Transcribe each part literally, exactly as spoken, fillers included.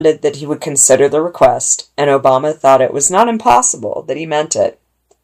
that he would consider the request, and Obama thought it was not impossible that he meant it.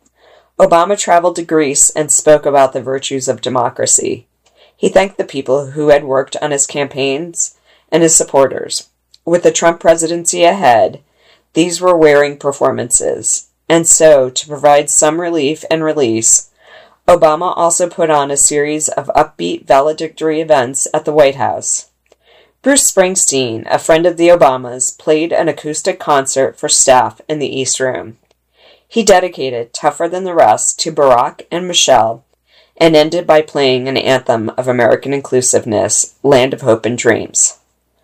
Obama traveled to Greece and spoke about the virtues of democracy. He thanked the people who had worked on his campaigns and his supporters. With the Trump presidency ahead, these were wearing performances, and so, to provide some relief and release, Obama also put on a series of upbeat valedictory events at the White House. Bruce Springsteen, a friend of the Obamas, played an acoustic concert for staff in the East Room. He dedicated Tougher Than the Rest to Barack and Michelle, and ended by playing an anthem of American inclusiveness, Land of Hope and Dreams.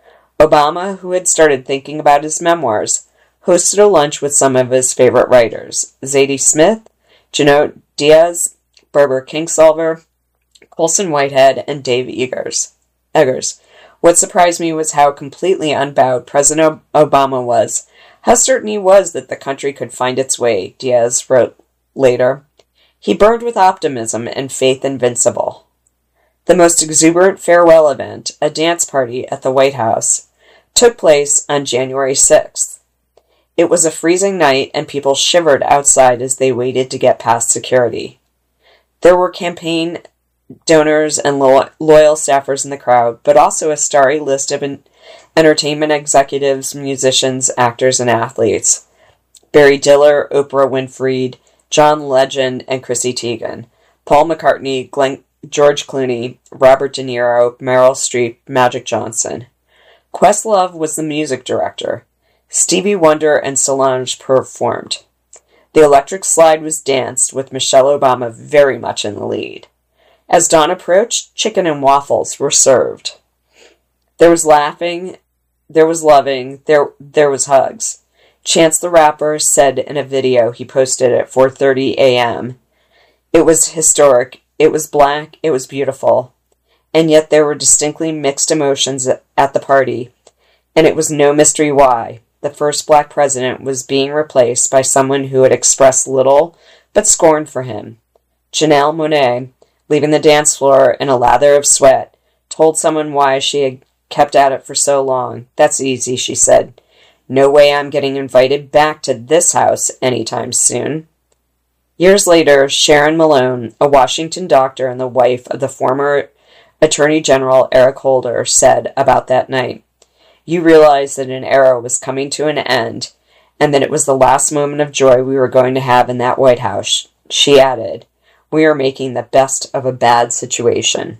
Obama, who had started thinking about his memoirs, hosted a lunch with some of his favorite writers, Zadie Smith, Junot Diaz, Barbara Kingsolver, Colson Whitehead, and Dave Eggers. Eggers. What surprised me was how completely unbowed President Obama was, how certain he was that the country could find its way, Diaz wrote later. He burned with optimism and faith invincible. The most exuberant farewell event, a dance party at the White House, took place on January sixth. It was a freezing night, and people shivered outside as they waited to get past security. There were campaign donors and lo- loyal staffers in the crowd, but also a starry list of en- entertainment executives, musicians, actors, and athletes. Barry Diller, Oprah Winfrey, John Legend, and Chrissy Teigen. Paul McCartney, Glenn, George Clooney, Robert De Niro, Meryl Streep, Magic Johnson. Questlove was the music director. Stevie Wonder and Solange performed. The electric slide was danced, with Michelle Obama very much in the lead. As dawn approached, chicken and waffles were served. There was laughing, there was loving, there there was hugs. Chance the Rapper said in a video he posted at four thirty a.m., "It was historic, it was black, it was beautiful, and yet there were distinctly mixed emotions at the party, and it was no mystery why. The first black president was being replaced by someone who had expressed little but scorn for him. Janelle Monáe, leaving the dance floor in a lather of sweat, told someone why she had kept at it for so long. That's easy, she said. No way I'm getting invited back to this house anytime soon." Years later, Sharon Malone, a Washington doctor and the wife of the former Attorney General Eric Holder, said about that night, "You realized that an era was coming to an end, and that it was the last moment of joy we were going to have in that White House." She added, "We are making the best of a bad situation."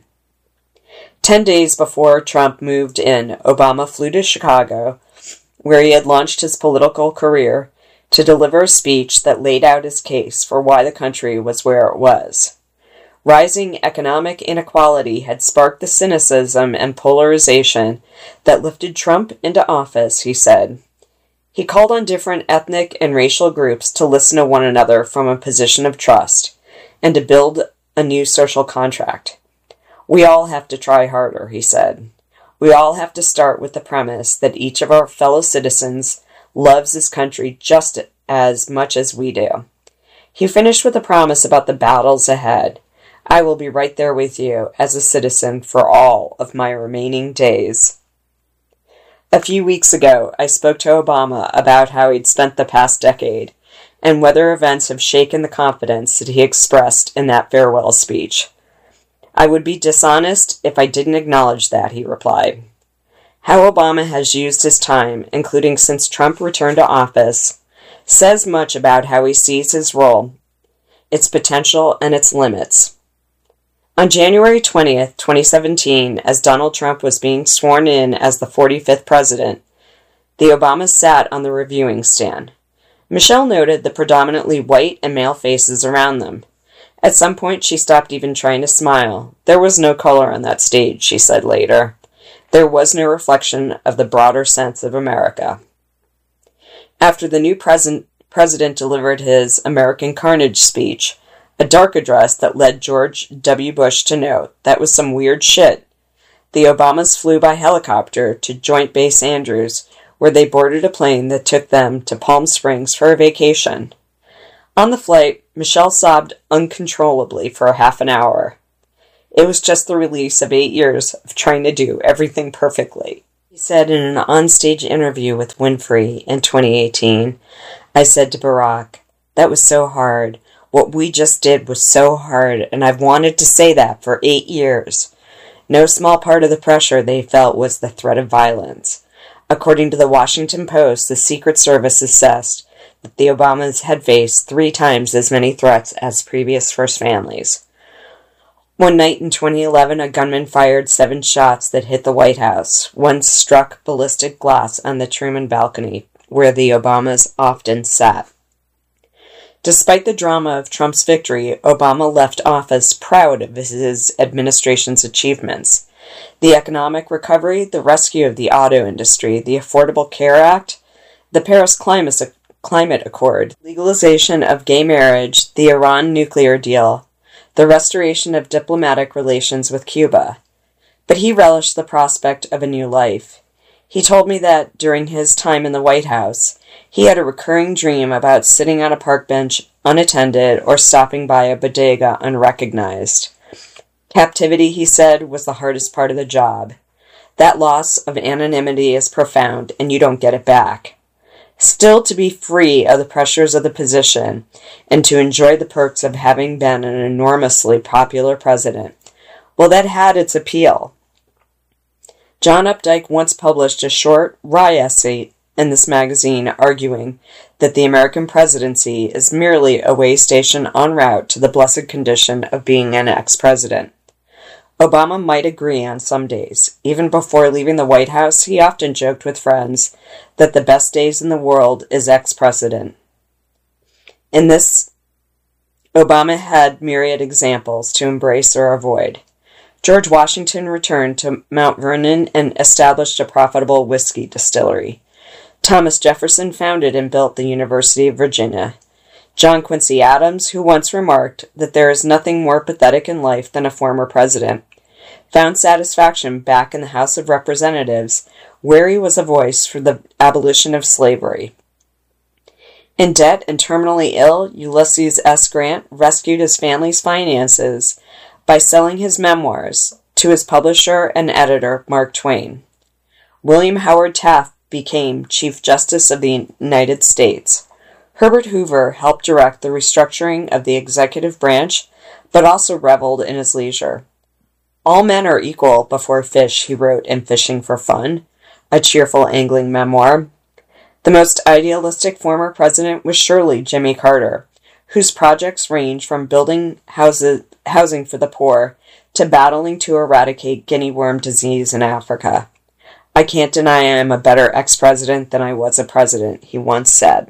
Ten days before Trump moved in, Obama flew to Chicago, where he had launched his political career, to deliver a speech that laid out his case for why the country was where it was. Rising economic inequality had sparked the cynicism and polarization that lifted Trump into office, he said. He called on different ethnic and racial groups to listen to one another from a position of trust, and to build a new social contract. "We all have to try harder," he said. "We all have to start with the premise that each of our fellow citizens loves his country just as much as we do." He finished with a promise about the battles ahead. "I will be right there with you as a citizen for all of my remaining days." A few weeks ago, I spoke to Obama about how he'd spent the past decade, and whether events have shaken the confidence that he expressed in that farewell speech. "I would be dishonest if I didn't acknowledge that," he replied. How Obama has used his time, including since Trump returned to office, says much about how he sees his role, its potential, and its limits. On January twentieth, twenty seventeen, as Donald Trump was being sworn in as the forty-fifth president, the Obamas sat on the reviewing stand. Michelle noted the predominantly white and male faces around them. At some point, she stopped even trying to smile. There was no color on that stage, she said later. There was no reflection of the broader sense of America. After the new president, president delivered his American Carnage speech, a dark address that led George W. Bush to note, "That was some weird shit." The Obamas flew by helicopter to Joint Base Andrews, where they boarded a plane that took them to Palm Springs for a vacation. On the flight, Michelle sobbed uncontrollably for half an hour. "It was just the release of eight years of trying to do everything perfectly," He said in an onstage interview with Winfrey in twenty eighteen, "I said to Barack, that was so hard. What we just did was so hard, and I've wanted to say that for eight years. No small part of the pressure they felt was the threat of violence." According to the Washington Post, the Secret Service assessed that the Obamas had faced three times as many threats as previous first families. One night in twenty eleven, a gunman fired seven shots that hit the White House. One struck ballistic glass on the Truman balcony, where the Obamas often sat. Despite the drama of Trump's victory, Obama left office proud of his administration's achievements. The economic recovery, the rescue of the auto industry, the Affordable Care Act, the Paris Climate Climate Accord, legalization of gay marriage, the Iran nuclear deal, the restoration of diplomatic relations with Cuba. But he relished the prospect of a new life. He told me that, during his time in the White House, he had a recurring dream about sitting on a park bench unattended or stopping by a bodega unrecognized. Captivity, he said, was the hardest part of the job. That loss of anonymity is profound, and you don't get it back. Still, to be free of the pressures of the position and to enjoy the perks of having been an enormously popular president, well, that had its appeal. John Updike once published a short, wry essay in this magazine arguing that the American presidency is merely a way station en route to the blessed condition of being an ex-president. Obama might agree on some days. Even before leaving the White House, he often joked with friends that the best days in the world is ex-president. In this, Obama had myriad examples to embrace or avoid. George Washington returned to Mount Vernon and established a profitable whiskey distillery. Thomas Jefferson founded and built the University of Virginia. John Quincy Adams, who once remarked that there is nothing more pathetic in life than a former president, found satisfaction back in the House of Representatives, where he was a voice for the abolition of slavery. In debt and terminally ill, Ulysses S. Grant rescued his family's finances by selling his memoirs to his publisher and editor, Mark Twain. William Howard Taft became Chief Justice of the United States. Herbert Hoover helped direct the restructuring of the executive branch, but also reveled in his leisure. All men are equal before fish, he wrote in Fishing for Fun, a cheerful angling memoir. The most idealistic former president was surely Jimmy Carter, whose projects range from building houses, housing for the poor to battling to eradicate guinea worm disease in Africa. "I can't deny I am a better ex-president than I was a president," he once said.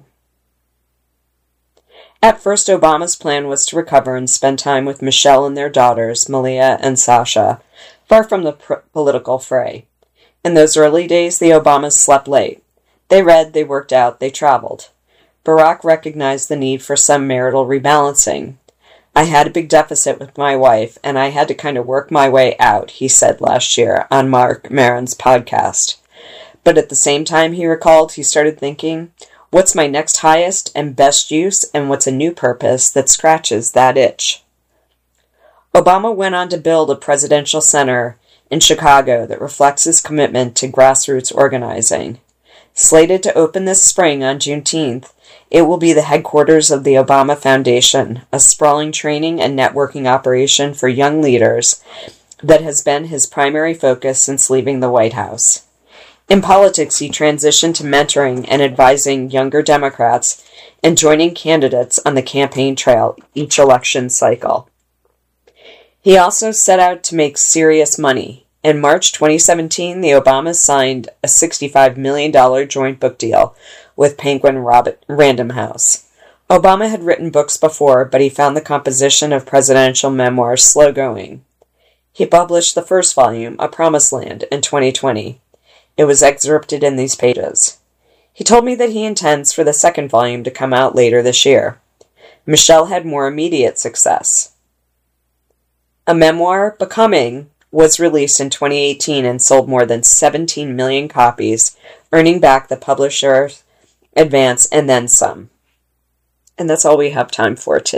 At first, Obama's plan was to recover and spend time with Michelle and their daughters, Malia and Sasha, far from the pr- political fray. In those early days, the Obamas slept late. They read, they worked out, they traveled. Barack recognized the need for some marital rebalancing. "I had a big deficit with my wife, and I had to kind of work my way out," he said last year on Mark Maron's podcast. But at the same time, he recalled, he started thinking, what's my next highest and best use, and what's a new purpose that scratches that itch? Obama went on to build a presidential center in Chicago that reflects his commitment to grassroots organizing. Slated to open this spring on Juneteenth, it will be the headquarters of the Obama Foundation, a sprawling training and networking operation for young leaders that has been his primary focus since leaving the White House. In politics, he transitioned to mentoring and advising younger Democrats and joining candidates on the campaign trail each election cycle. He also set out to make serious money. In March twenty seventeen, the Obamas signed a sixty-five million dollars joint book deal with Penguin Robert Random House. Obama had written books before, but he found the composition of presidential memoirs slow-going. He published the first volume, A Promised Land, in twenty twenty. It was excerpted in these pages. He told me that he intends for the second volume to come out later this year. Michelle had more immediate success. A memoir, Becoming, was released in twenty eighteen and sold more than seventeen million copies, earning back the publisher's advance and then some. And that's all we have time for today.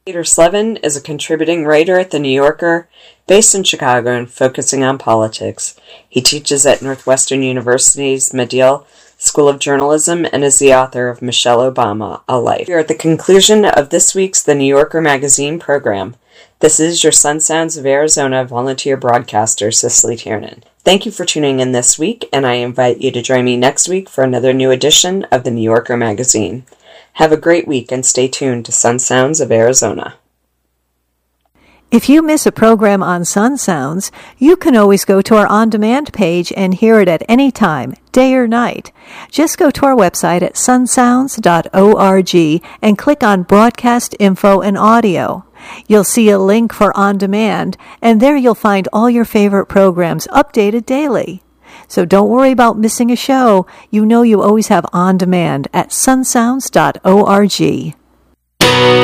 Peter Slevin is a contributing writer at The New Yorker, based in Chicago and focusing on politics. He teaches at Northwestern University's Medill School of Journalism and is the author of Michelle Obama, A Life. We are at the conclusion of this week's The New Yorker Magazine program. This is your Sun Sounds of Arizona volunteer broadcaster, Cicely Tiernan. Thank you for tuning in this week, and I invite you to join me next week for another new edition of The New Yorker Magazine. Have a great week and stay tuned to Sun Sounds of Arizona. If you miss a program on Sun Sounds, you can always go to our on-demand page and hear it at any time, day or night. Just go to our website at sun sounds dot org and click on Broadcast Info and Audio. You'll see a link for On Demand, and there you'll find all your favorite programs updated daily. So don't worry about missing a show. You know you always have On Demand at sun sounds dot org.